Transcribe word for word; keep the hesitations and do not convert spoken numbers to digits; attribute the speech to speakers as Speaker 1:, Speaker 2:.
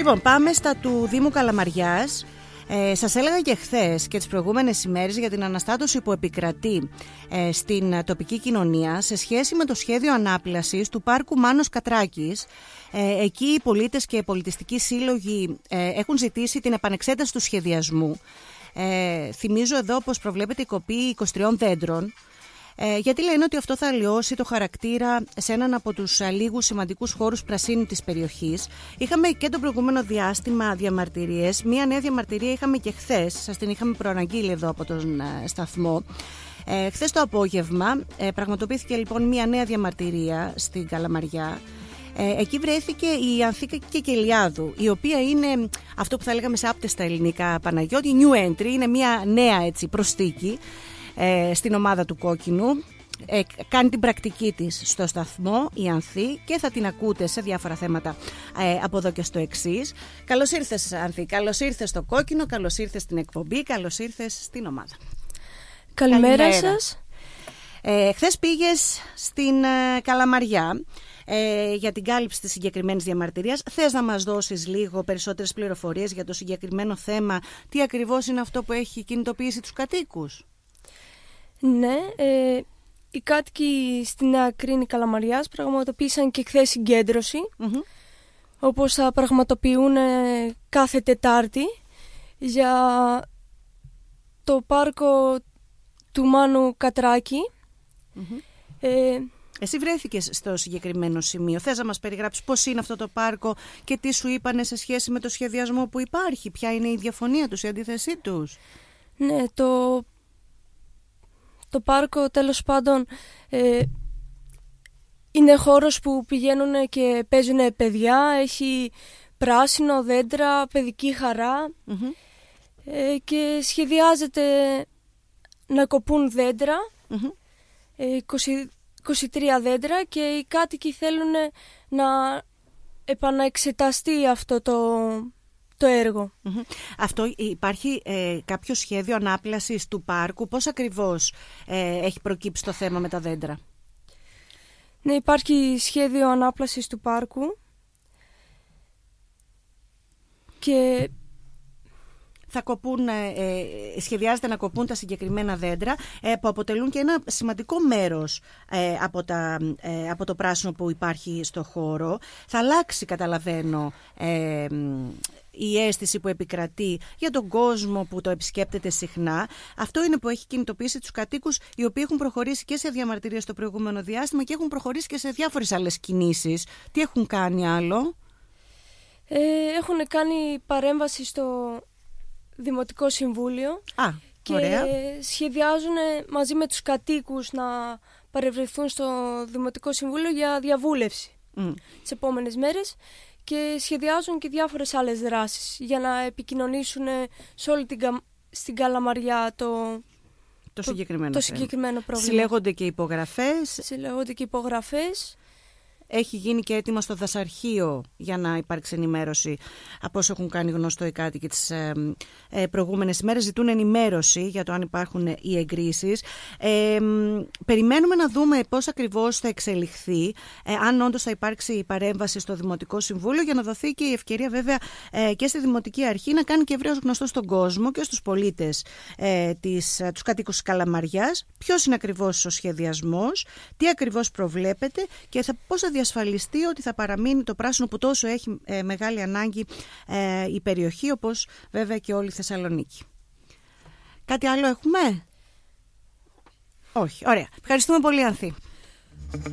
Speaker 1: Λοιπόν, πάμε στα του Δήμου Καλαμαριάς. Ε, σας έλεγα και χθες και τις προηγούμενες ημέρες για την αναστάτωση που επικρατεί ε, στην τοπική κοινωνία σε σχέση με το σχέδιο ανάπλασης του πάρκου Μάνος Κατράκης. Ε, εκεί οι πολίτες και οι πολιτιστικοί σύλλογοι ε, έχουν ζητήσει την επανεξέταση του σχεδιασμού. Ε, θυμίζω εδώ πως προβλέπεται η κοπή είκοσι τριών δέντρων. Ε, γιατί λένε ότι αυτό θα αλλοιώσει το χαρακτήρα σε έναν από τους λίγους σημαντικούς χώρους πρασίνου της περιοχής. Είχαμε και το προηγούμενο διάστημα διαμαρτυρίες. Μία νέα διαμαρτυρία είχαμε και χθες. Σας την είχαμε προαναγγείλει εδώ από τον ε, σταθμό. Ε, χθες το απόγευμα ε, πραγματοποιήθηκε λοιπόν μία νέα διαμαρτυρία στην Καλαμαριά. Ε, εκεί βρέθηκε η Ανθίκα Κεκελιάδου, η οποία είναι αυτό που θα λέγαμε σε άπτεστα ελληνικά, Παναγιώτη, new entry, είναι μία νέα έτσι, προσθήκη ε, στην ομάδα του Κόκκινου. Ε, κάνει την πρακτική της στο σταθμό η Ανθή και θα την ακούτε σε διάφορα θέματα ε, από εδώ και στο εξής. Καλώς ήρθες Ανθή, καλώς ήρθες στο Κόκκινο, καλώς ήρθες στην εκπομπή, καλώς ήρθες στην ομάδα.
Speaker 2: Καλημέρα, Καλημέρα. σας.
Speaker 1: Ε, χθες πήγες στην ε, Καλαμαριά ε, για την κάλυψη της συγκεκριμένης διαμαρτυρίας. Θες να μας δώσεις λίγο περισσότερες πληροφορίες για το συγκεκριμένο θέμα? Τι ακριβώς είναι αυτό που έχει κινητοποιήσει τους κατοίκους?
Speaker 2: Ναι, ε, οι κάτοικοι στη Νέα Κρίνη Καλαμαριάς πραγματοποίησαν και χθες συγκέντρωση, mm-hmm. όπως θα πραγματοποιούν κάθε Τετάρτη για το πάρκο του Μάνου Κατράκη.
Speaker 1: Mm-hmm.
Speaker 2: Ε,
Speaker 1: Εσύ βρέθηκες στο συγκεκριμένο σημείο. Θες να μας περιγράψεις πώς είναι αυτό το πάρκο και τι σου είπανε σε σχέση με το σχεδιασμό που υπάρχει? Ποια είναι η διαφωνία τους, η αντίθεσή τους?
Speaker 2: Ναι, το, το πάρκο τέλος πάντων ε, είναι χώρος που πηγαίνουν και παίζουν παιδιά. Έχει πράσινο, δέντρα, παιδική χαρά, mm-hmm. ε, και σχεδιάζεται να κοπούν δέντρα, mm-hmm. ε, είκοσι, είκοσι τρία δέντρα, και οι κάτοικοι θέλουν να επαναεξεταστεί αυτό το, το έργο.
Speaker 1: Mm-hmm. Αυτό υπάρχει ε, κάποιο σχέδιο ανάπλασης του πάρκου? Πώς ακριβώς ε, έχει προκύψει το θέμα με τα δέντρα?
Speaker 2: Ναι, υπάρχει σχέδιο ανάπλασης του πάρκου και
Speaker 1: θα κοπούν, ε, σχεδιάζεται να κοπούν τα συγκεκριμένα δέντρα ε, που αποτελούν και ένα σημαντικό μέρος ε, από, τα, ε, από το πράσινο που υπάρχει στο χώρο. Θα αλλάξει, καταλαβαίνω, ε, η αίσθηση που επικρατεί για τον κόσμο που το επισκέπτεται συχνά. Αυτό είναι που έχει κινητοποιήσει τους κατοίκους, οι οποίοι έχουν προχωρήσει και σε διαμαρτυρίες στο προηγούμενο διάστημα και έχουν προχωρήσει και σε διάφορες άλλες κινήσεις. Τι έχουν κάνει άλλο?
Speaker 2: Ε, έχουν κάνει παρέμβαση στο Δημοτικό Συμβούλιο.
Speaker 1: Α,
Speaker 2: και
Speaker 1: ωραία.
Speaker 2: σχεδιάζουν μαζί με τους κατοίκους να παρευρεθούν στο Δημοτικό Συμβούλιο για διαβούλευση mm. τις επόμενες μέρες, και σχεδιάζουν και διάφορες άλλες δράσεις για να επικοινωνήσουν σε όλη την στην Καλαμαριά το,
Speaker 1: το, συγκεκριμένο,
Speaker 2: το συγκεκριμένο πρόβλημα.
Speaker 1: Συλλέγονται και υπογραφές.
Speaker 2: Συλλέγονται και υπογραφές.
Speaker 1: Έχει γίνει και έτοιμο στο δασαρχείο για να υπάρξει ενημέρωση, από όσο έχουν κάνει γνωστό οι κάτοικοι τις ε, ε, προηγούμενες ημέρες. Ζητούν ενημέρωση για το αν υπάρχουν οι εγκρίσεις. Ε, περιμένουμε να δούμε πώς ακριβώς θα εξελιχθεί, ε, αν όντως θα υπάρξει η παρέμβαση στο Δημοτικό Συμβούλιο, για να δοθεί και η ευκαιρία βέβαια ε, και στη Δημοτική Αρχή να κάνει και ευρέως γνωστό στον κόσμο και στους πολίτες, ε, της, τους κατοίκους της Καλαμαριάς, ποιος είναι ακριβώς ο σχεδιασμός, τι ακριβώς προβλέπεται και θα, πώς θα διασφαλιστεί ότι θα παραμείνει το πράσινο που τόσο έχει ε, μεγάλη ανάγκη ε, η περιοχή, όπως βέβαια και όλη η Θεσσαλονίκη. Κάτι άλλο έχουμε? Όχι. Ωραία. Ευχαριστούμε πολύ, Ανθή.